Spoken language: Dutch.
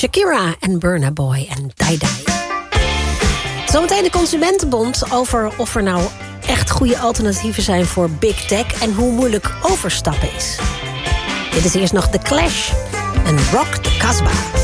Shakira en Burna Boy en Die Die. Zometeen de Consumentenbond over of er nou echt goede alternatieven zijn voor Big Tech en hoe moeilijk overstappen is. Dit is eerst nog The Clash en Rock the Casbah.